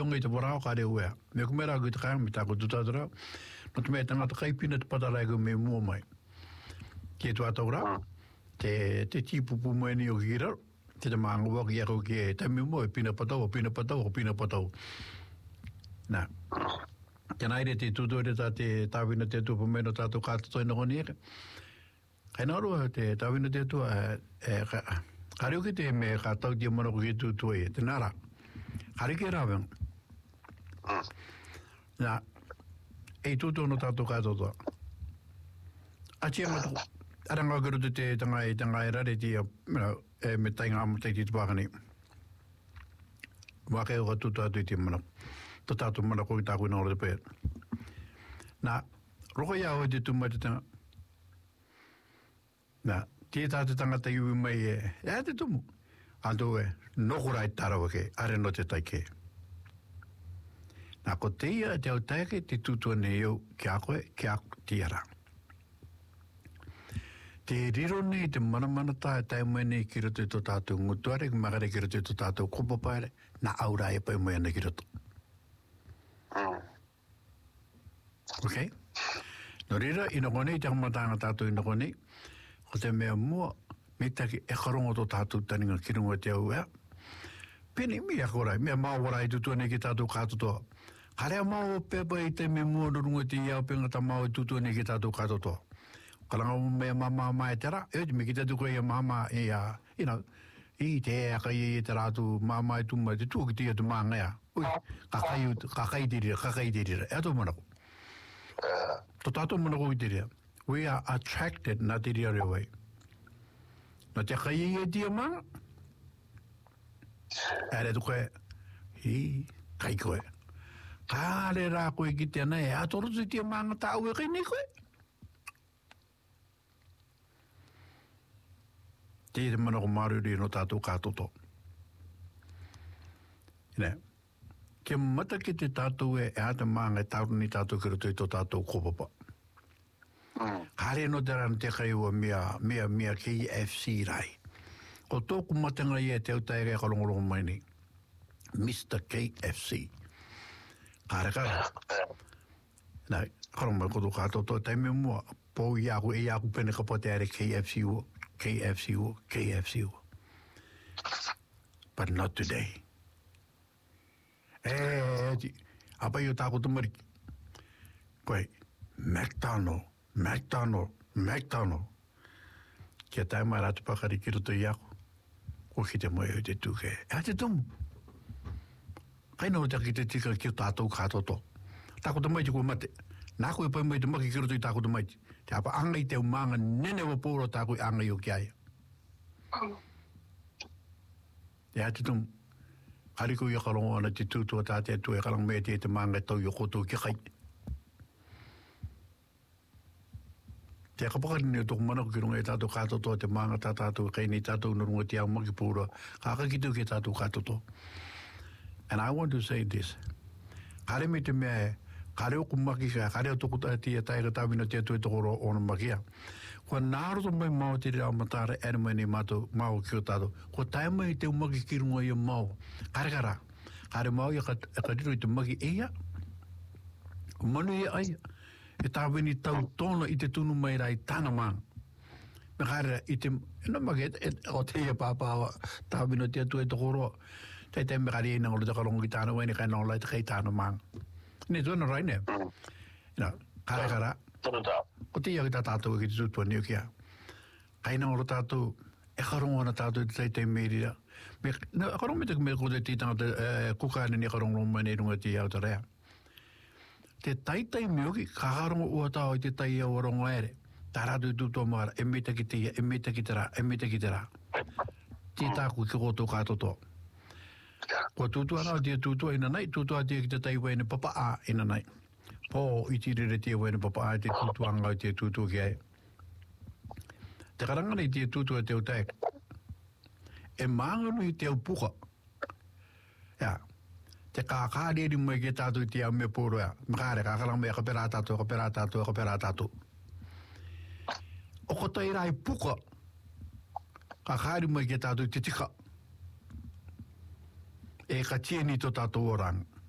ngai te porao ka re ua. Me kumera ku te kai me ta ko tutadra. No te me tanga te kai pina te patara ko me mua mai. Ke tu atora. Te tipupu mai ni o gira. Te maanga wa ki ako ki te me mua pina patau. Na. Tēnā ere te tūtore tā te tāwina te tūpa meno tātou kātoto ina koni ere. Kai nā roa te tāwina te tūa kare ki te me kātau tia mana ko ki tūtua e. Te nāra. Kare ki rāweng. Nā. Ei tūtua no tātou kātoto. Atia matu. Aranga kuru te tanga e rare tia me tainga amu te te tupakani. Wake o ka tūtua atu i te mana. Tātou mana ko i tāku ina ora te pēr. Nā, roko ia hoi te tūmai te tanga. Nā, tie tātou tangata iwi mai te tumu. Anto nokurai tarawa ke, are no te tai ke. Nā, ko te ia te au taike te tūtua ne iau ki a koe, ki a tiara. Te riro nei te mana tā e tai mai nei ki roto i tō tātou ngutuare, ki magare ki roto i tō tātou kupapaere, nā aura e pai mai ana ki roto. Okay. No rira, ina kone, te kamatanga tātou ina kone, ko te mea mua, me taki e karongo tō tātou taninga kirunga te au ea. Pene, mea korai, mea māwarai tutuane ki tātou kātotoa. Karea māo pepa i te me mua nurunga te iau penga ta māo tutuane ki tātou kātotoa. Kalanga mea māma e tera, me ki tātou koe ia māma e a, i te eka i te rātu māma e tuma, te tūki te ia tu mānga ea. Ui, kakai dirira, e ato manako. To tātou manako i dirira. We are attracted na dirira rewai. Na te kai e tia maa. Ere tu koe, kai koe. Kāre rā koe ki te ana e atoro te tia maa ngata au e kai nei koe. Te manako maruri no tātou kātoto. Ine. Ke mata ki te tātou e ata maanga e tāru ni tātou ki roto i tō tātou kōpapa. Kāre no te rana te kai ua mea KFC rai. Ko tōku matanga i e te autai rei kalongolongo mai ni. Mr. KFC. Kāre. Nai, karong mai koto kātou tō taime mua. Pō i aku pene ka pote are KFC ua. But not today. Apa yo tāko tumariki. Koe, McDonald. Kia tai mai rātu pakari ki roto i ako. Ko ki te moe o te tūke. Te tumu. Kai nau te ki te tika ki o tātou kātoto. Tāko tumaiti ko mate. Nāko e pai mai te maki ki roto i tāko tumaiti. Te apa angai te umanga nene wa pōro tāko i angai o ki aia. Te tumu. Hariko i akarongo ana te tūtua tātea tue karang mea te maanga tau i koto ki kai. Te kapakari ni o tōku mana ki runga e tātou kātoto te maanga tātou kai ni tātou nurunga te au maki pūra. Kākakitu ki tātou kātoto. And I want to say this. Kare me te mea kare o kumaki ka, kare o tōku tātia taiga tāwina te atu e tokoro o na makia. Kua nāroto mai mau te rao matara ere mai ni mātou mau ki o tātou. Kua tai mai te umaki ki runga i mau. Kare. Kare mau i ka riro i te maki eia. Manu i aia. E tāwini tau tōna i te tunu mai rai tāna maa. Me kare i te, maki o te ia pāpāwa tāwina te atu e tokoro. Te me kare i nangolo te karongo ki tāna waini kai nangolo i te kai tāna maa. Ne tōna rai ne. Kare. Ko te ia ki tā tātou ki te tūtua ni o kia. Kaina oro tātou, e karongo ana tātou te teitei merira. Karongo me te kumea ko te titanga kukane ni karongo mai nei runga ti au te rea. Te teitei mioki, ka karongo ua tāo i te tai au arongo ere. Tā rātou i tūtua maara, e meta ki te ia, e meta ki te rā. Te tāku ki koto kātoto. Ko tūtua nao te tūtua ina nei, tūtua te ki te tai wēne papa a ina nei. Pō i tirere te wēne papa ai te tūtuanga i te tūtua ki ai. Te karangana i te tūtua te o tae. E mānganu i te au puka. Te kākāreri mai ke tātou i te au me pōro ea. Makare, kākarang mea ka pera tātou. O ko tai rai puka. Kākāreri mai ke tātou i te tika. E ka tieni to tātou orang.